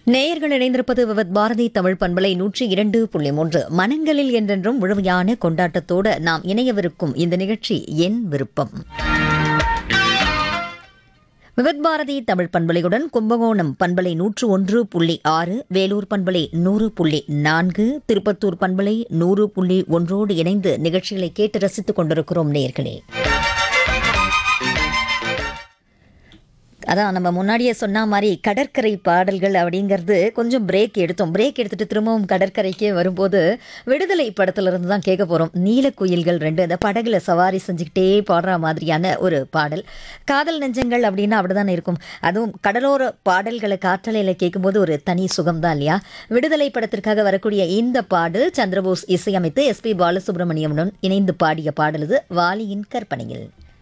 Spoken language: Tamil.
நேயர்கள் இணைந்திருப்பது விவத் பாரதி தமிழ் பண்பலை 102.3 மனங்களில் என்றென்றும் முழுமையான கொண்டாட்டத்தோடு நாம் இணையவிருக்கும் இந்த நிகழ்ச்சி என் விருப்பம். விவத் பாரதி தமிழ் பண்பலையுடன் கும்பகோணம் பண்பலை 101.6, வேலூர் பண்பலை 100.4, திருப்பத்தூர் பண்பலை 100.1 இணைந்து நிகழ்ச்சிகளை கேட்டு ரசித்துக் கொண்டிருக்கிறோம் நேயர்களே. அதான் நம்ம முன்னாடியே சொன்ன மாதிரி கடற்கரை பாடல்கள் அப்படிங்கிறது கொஞ்சம் பிரேக் எடுத்துட்டு திரும்பவும் கடற்கரைக்கே வரும்போது விடுதலை படத்திலிருந்து தான் கேட்க போகிறோம். நீலக்குயில்கள் 2 அந்த படகுல சவாரி செஞ்சுக்கிட்டே பாடுற மாதிரியான ஒரு பாடல். காதல் நெஞ்சங்கள் அப்படின்னா அப்படிதானே இருக்கும். அதுவும் கடலோர பாடல்களை காற்றலையில் கேட்கும்போது ஒரு தனி சுகம்தான் இல்லையா. விடுதலை படத்திற்காக வரக்கூடிய இந்த பாடல் சந்திரபோஸ் இசையமைத்து எஸ்பி பாலசுப்ரமணியமுடன் இணைந்து பாடிய பாடல் இது வாலியின் கற்பனையில்.